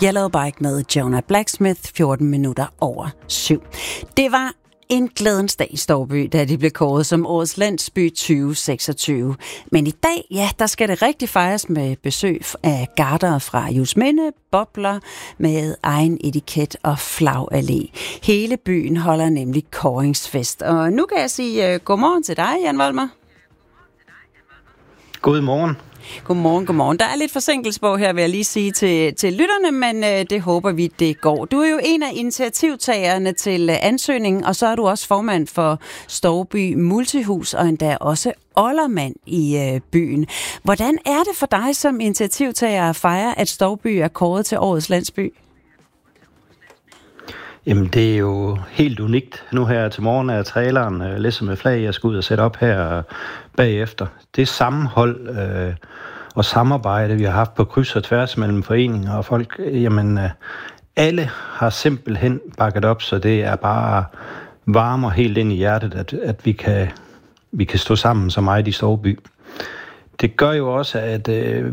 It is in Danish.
Yellowbike med Jonah Blacksmith, 14 minutter over 7. Det var en glædens dag i Stouby, da de blev kåret som årets landsby 2026. Men i dag, ja, der skal det rigtig fejres med besøg af garder fra Juelsminde, bobler med egen etiket og flagallé. Hele byen holder nemlig kåringsfest. Og nu kan jeg sige godmorgen til dig, Jan Volmer. Godmorgen. Godmorgen. Der er lidt forsinkelse på her, vil jeg lige sige til lytterne, men det håber vi, det går. Du er jo en af initiativtagerne til ansøgningen, og så er du også formand for Stouby Multihus, og endda også oldermand i byen. Hvordan er det for dig som initiativtager at fejre, at Stouby er kåret til årets landsby? Jamen, det er jo helt unikt. Nu her til morgen er traileren læsset med flag, jeg skal ud og sætte op her bagefter. Det sammenhold og samarbejde, vi har haft på kryds og tværs mellem foreninger og folk, jamen, alle har simpelthen bakket op, så det er bare varmer helt ind i hjertet, at vi kan stå sammen så meget i Stouby. Det gør jo også, at